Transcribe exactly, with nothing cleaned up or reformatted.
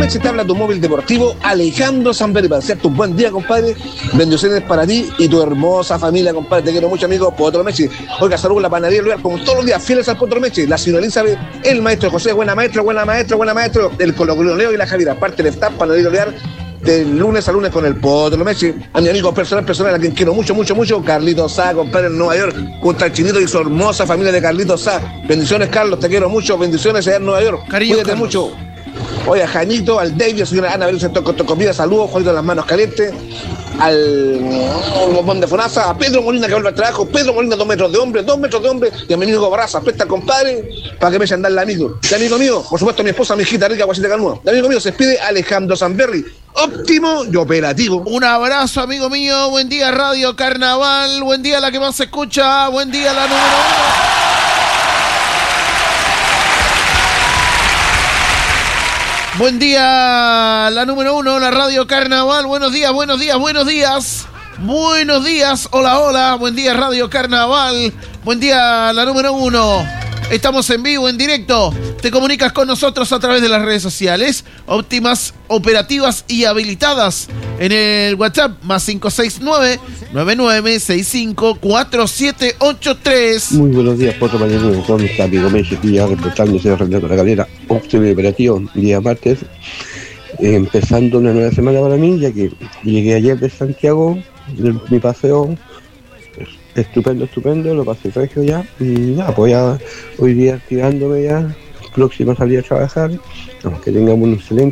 Meche, te habla tu móvil deportivo Alejandro Sanberry, para desearte un buen día, compadre. Bendiciones para ti y tu hermosa familia, compadre. Te quiero mucho, amigo Potro Meche. Oiga, saludos la panadería del lugar, como todos los días, fieles al Potro Meche. La señora Elizabeth, el maestro José, buena maestro, buena maestro, buena maestro. El Colo Colo Leo y la Javiera. Aparte del staff, panadería del lugar, de lunes a lunes con el Potro Meche. A mi amigo personal, personal, a quien quiero mucho, mucho, mucho, Carlitos Sá, compadre, en Nueva York, junto al Chinito y su hermosa familia de Carlitos Sá. Bendiciones, Carlos, te quiero mucho, bendiciones allá en Nueva York. Cariño, cuídate Carlos. mucho. Oye, a Janito, al David, a señora Ana Belén Sector Comida, saludos, Juanito de las manos calientes, al bombón de Fonasa, a Pedro Molina que vuelve al trabajo, Pedro Molina, dos metros de hombre, dos metros de hombre, y a mi amigo Barraza, presta compadre, para que me echen andar el amigo. Y amigo mío, por supuesto, mi esposa, mi hijita rica, Guasita Canúa. Y amigo mío, se despide Alejandro Sanberry, óptimo y operativo. Un abrazo, amigo mío. Buen día, Radio Carnaval. Buen día, la que más se escucha. Buen día, la número uno. Buen día, la número uno, la Radio Carnaval. Buenos días, buenos días, buenos días. Buenos días, hola, hola. Buen día, Radio Carnaval. Buen día, la número uno. Estamos en vivo, en directo. Te comunicas con nosotros a través de las redes sociales, óptimas, operativas y habilitadas. En el WhatsApp, más cinco seis nueve, nueve nueve seis cinco, cuatro siete ocho tres. Muy buenos días, Potro Mañana, con mi amigo Meche, aquí ya reportándose de Renato La Calera, óptimo y operativo, día martes, eh, empezando una nueva semana para mí, ya que llegué ayer de Santiago, de mi paseo. Estupendo, estupendo, lo pasé regio ya y nada, pues ya hoy día activándome ya, próxima a salir a trabajar, que tengamos un excelente